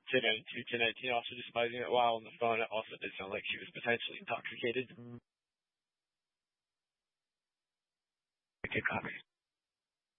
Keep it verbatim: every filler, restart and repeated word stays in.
to to nineteen, also despising it. While on the phone, it also did sound like she was potentially intoxicated. Okay, copy.